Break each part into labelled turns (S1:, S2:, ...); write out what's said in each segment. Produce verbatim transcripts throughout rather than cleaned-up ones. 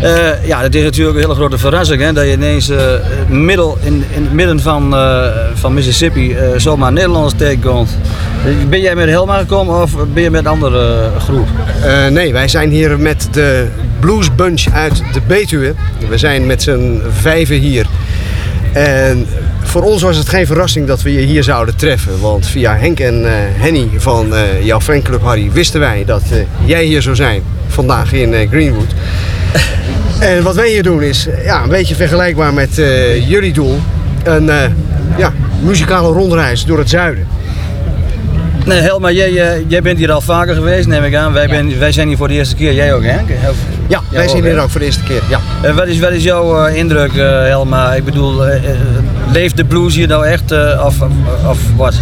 S1: Uh, ja, dat is natuurlijk een hele grote verrassing, hè, dat je ineens uh, middel, in, in het midden van, uh, van Mississippi uh, zomaar Nederlanders tegenkomt. Ben jij met Helma gekomen of ben je met een andere uh, groep?
S2: Uh, nee, wij zijn hier met de Blues Bunch uit de Betuwe. We zijn met z'n vijven hier. En voor ons was het geen verrassing dat we je hier zouden treffen. Want via Henk en uh, Henny van uh, jouw fanclub Harry wisten wij dat uh, jij hier zou zijn. Vandaag in uh, Greenwood. En wat wij hier doen is ja, een beetje vergelijkbaar met uh, jullie doel. Een uh, ja, muzikale rondreis door het zuiden.
S1: Nee, Helma, jij, jij, jij bent hier al vaker geweest, neem ik aan. Wij, ja. ben, wij zijn hier voor de eerste keer. Jij ook, Henk? Of,
S2: ja, wij zijn hier ook voor de eerste keer. Ja.
S1: Uh, wat, is, wat is jouw uh, indruk, uh, Helma? Ik bedoel, uh, uh, leeft de blues hier nou echt uh, of, of, of wat?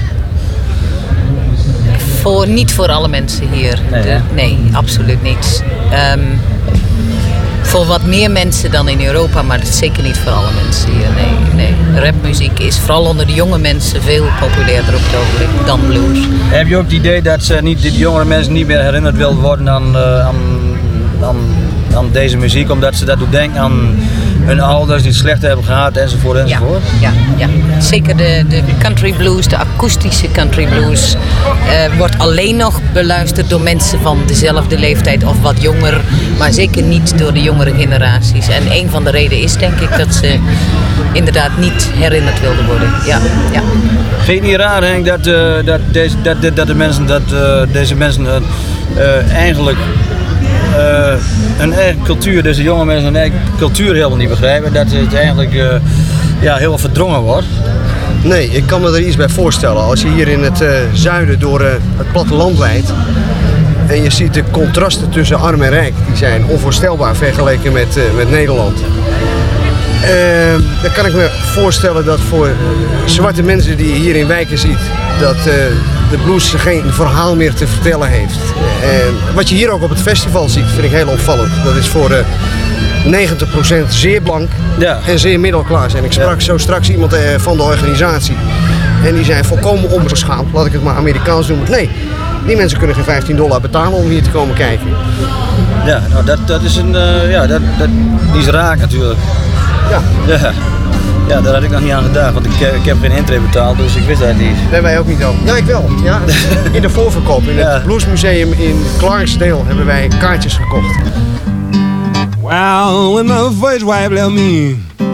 S3: Voor, niet voor alle mensen hier.
S1: Nee,
S3: de, nee absoluut niet. Um, voor wat meer mensen dan in Europa, maar zeker niet voor alle mensen hier. Nee, nee. Rapmuziek is vooral onder de jonge mensen veel populairder op het ogenblik dan blues.
S1: Heb je ook het idee dat ze niet, die jongere mensen niet meer herinnerd willen worden aan, uh, aan, aan, aan deze muziek, omdat ze dat doen denken aan hun ouders die het slecht hebben gehad enzovoort enzovoort?
S3: Ja, ja, ja. Zeker de, de country blues, de akoestische country blues, uh, wordt alleen nog beluisterd door mensen van dezelfde leeftijd of wat jonger, maar zeker niet door de jongere generaties. En een van de redenen is denk ik dat ze inderdaad niet herinnerd wilden worden. Ja, ja.
S1: Vind je het niet raar, Henk, dat, uh, dat, deze, dat, dat, de mensen, dat uh, deze mensen uh, uh, eigenlijk uh, hun eigen cultuur, deze jonge mensen hun eigen cultuur helemaal niet begrijpen, dat het eigenlijk uh, ja, heel verdrongen wordt?
S2: Nee, ik kan me er iets bij voorstellen. Als je hier in het uh, zuiden door uh, het platteland rijdt en je ziet de contrasten tussen arm en rijk, die zijn onvoorstelbaar vergeleken met, uh, met Nederland. Uh, dan kan ik me voorstellen dat voor uh, zwarte mensen die je hier in wijken ziet, dat uh, de blues geen verhaal meer te vertellen heeft. En wat je hier ook op het festival ziet, vind ik heel opvallend. Dat is voor uh, negentig procent zeer blank
S1: ja.
S2: en zeer middelklaas. En ik sprak ja. zo straks iemand uh, van de organisatie. En die zei volkomen onbeschaamd, laat ik het maar Amerikaans noemen. Nee, die mensen kunnen geen vijftien dollar betalen om hier te komen kijken.
S1: Ja, nou dat, dat is een, uh, ja, dat, dat, die is raak natuurlijk.
S2: Ja.
S1: Ja. Ja, daar had ik nog niet aan gedacht, want ik, ik heb geen intree betaald, dus ik wist dat niet.
S2: Nee, wij ook niet al. Ja, ik wel. Ja, in de voorverkoop, in ja. het Bluesmuseum in Clarksdale hebben wij kaartjes gekocht.
S4: Well, when my first wife left me,